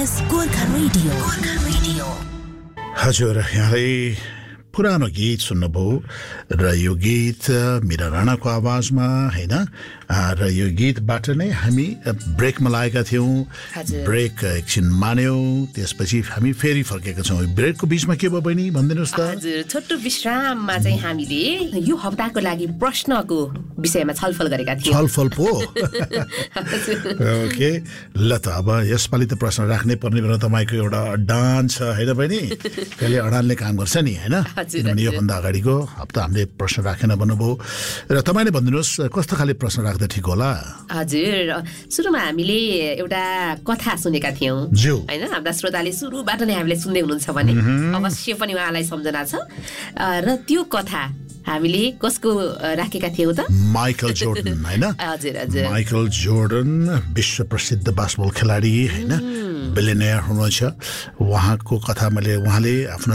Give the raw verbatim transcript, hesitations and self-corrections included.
S Gorkha radio Gorkha radio हजुर यहाँले पुरानो गीत सुन्नुभयो र यो गीत मीरा राणाको आवाजमा हैन र यो गीतबाट नै हामी ब्रेकमा लागेका थियौं ब्रेक एकछिन मान्यौं त्यसपछि हामी फेरि फर्केका छौं ब्रेकको बीचमा के भयो बहिनी भन्दिनुस् त हजुर छोटो विश्राममा चाहिँ हामीले यो हप्ताको लागि प्रश्नको विषयमा छलफल गरेका थियौं छलफल पो ओके ल त अब यसपालि त प्रश्न राख्नै पर्ने भनेर तपाईको एउटा अडान छ हैन बहिनी कहिले अडानले काम गर्छ नि हैन किनभने यो भन्दा अगाडिको हप्ता हामीले प्रश्न राखेन भन्नुभयो र तपाईले भन्दिनुस् कस्तो खाले प्रश्न राख्दा ठिक होला हजुर सुरुमा हामीले एउटा कथा सुनेका थियौं हैन हाम्रा श्रोताले सुरुबाट नै हामीले सुन्दै हुनुहुन्छ भने अवश्य पनि उहाँलाई सम्झना छ र त्यो कथा हामीले कसको राखेका थियौं त माइकल जोर्डन हैन हजुर हजुर माइकल जोर्डन विश्व प्रसिद्ध बास्केटबल खेलाडी हैन बिलियनियर हुनुहुन्छ उहाँको कथा मैले उहाँले आफ्नो